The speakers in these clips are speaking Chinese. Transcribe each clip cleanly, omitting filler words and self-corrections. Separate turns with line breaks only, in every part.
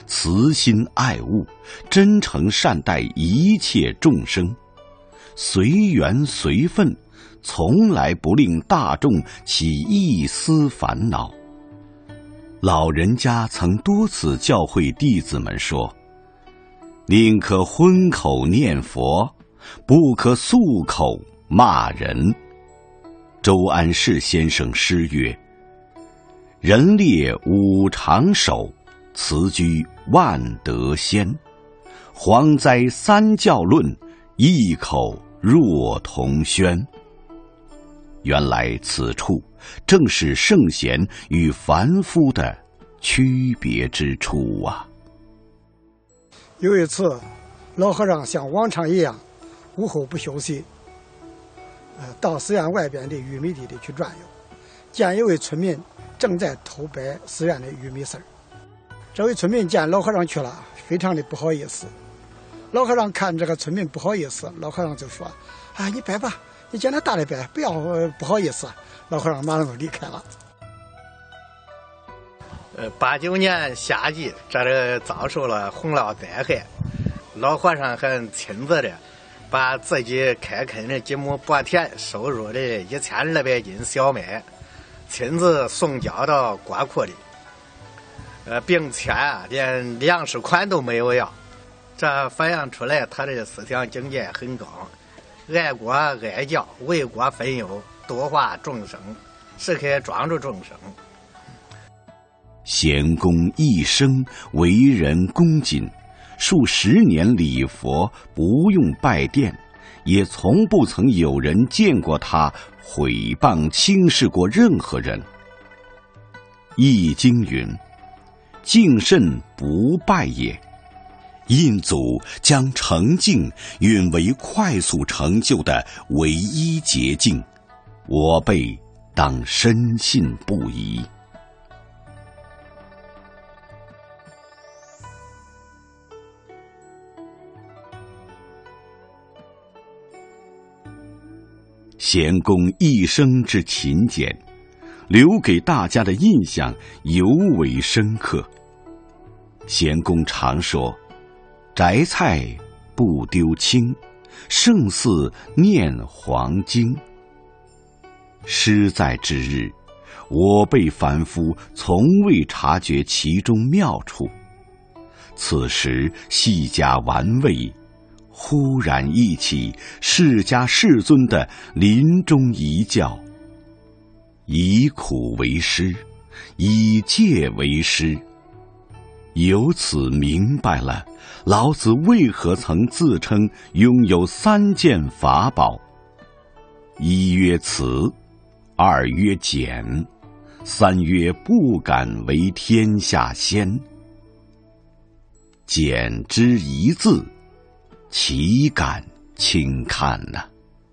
慈心爱物，真诚善待一切众生，随缘随分，从来不令大众起一丝烦恼。老人家曾多次教诲弟子们说：宁可荤口念佛，不可素口骂人。周安世先生诗曰：人列五常守，辞居万德先。蝗灾三教论，异口若同宣。原来此处正是圣贤与凡夫的区别之处啊。
有一次，老和尚像往常一样，午后不休息，到寺院外边的玉米地里去转悠，见一位村民正在偷掰寺院的玉米丝儿。这位村民见老和尚去了，非常的不好意思。老和尚看这个村民不好意思，老和尚就说：啊，你掰吧，你见他大的掰，不要不好意思。老和尚马上就离开了。
89年夏季，这遭受了洪涝灾害，老和尚还亲自的把自己开垦的几亩薄田收入的1200斤小麦，亲自送交到国库里，并且连粮食款都没有要。这反映出来他的思想境界很高，爱国爱教，为国分忧，度化众生，时刻庄助众生。
贤公一生为人恭谨，数10年礼佛，不用拜殿，也从不曾有人见过他毁谤轻视过任何人。易经云：敬慎不败也。印祖将诚敬允为快速成就的唯一捷径，我辈当深信不疑。贤公一生之勤俭，留给大家的印象尤为深刻。贤公常说：摘菜不丢青，胜似念黄经。诗在之日，我辈凡夫从未察觉其中妙处，此时细加玩味，忽然忆起释迦世尊的临终遗教：以苦为师，以戒为师。由此明白了老子为何曾自称拥有3件法宝：一曰慈，二曰俭，三曰不敢为天下先。俭之一字，岂敢轻看呢？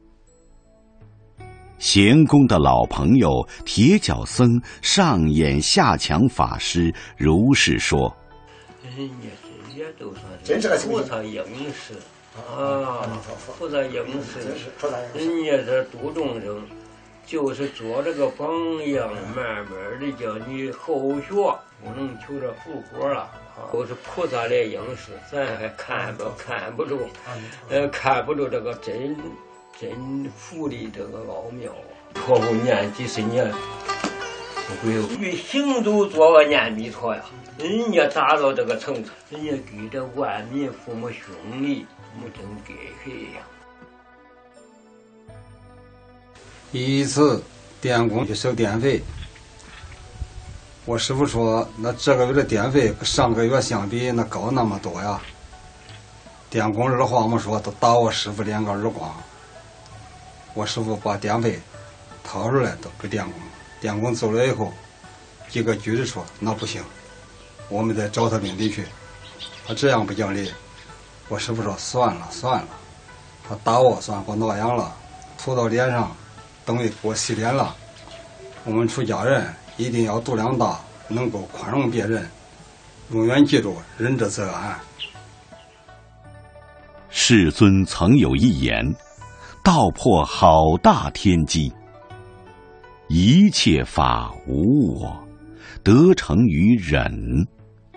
贤公的老朋友铁脚僧上演下强法师如是说：
人家这也都算是菩萨应时啊，菩萨应时，人家这度众生，就是做这个榜样，慢慢的叫你后学，不能求这福果了。都是菩萨来应时，咱还看不住，看不住这个真福的这个奥妙啊！托付念几十年，不会与行走做个念弥陀呀。人家达到这个程度，人家给这万民父母兄弟，没真给谁呀？
一次电工去收电费，我师傅说，那这个月的电费跟上个月相比，那高那么多呀。电工二话没说，都打我师傅2个耳光。我师傅把电费掏出来都给电工，电工走了以后，几个局子说那不行，我们得找他领地去。他这样不讲理，我师傅说算了，他打我算给我挠痒了，涂到脸上，等于给我洗脸了。我们出家人一定要度量大，能够宽容别人，永远记住仁者则安。
世尊曾有一言，道破好大天机：一切法无我，得成于忍。